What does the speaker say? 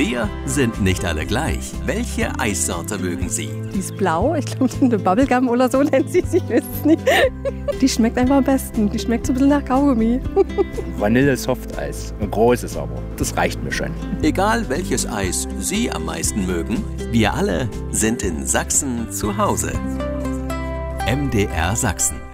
Wir sind nicht alle gleich. Welche Eissorte mögen Sie? Die ist blau, ich glaube, eine Bubblegum oder so nennt sie sich, ich weiß es nicht. Die schmeckt einfach am besten. Die schmeckt so ein bisschen nach Kaugummi. Vanille-Softeis. Ein großes aber. Das reicht mir schon. Egal welches Eis Sie am meisten mögen, wir alle sind in Sachsen zu Hause. MDR Sachsen.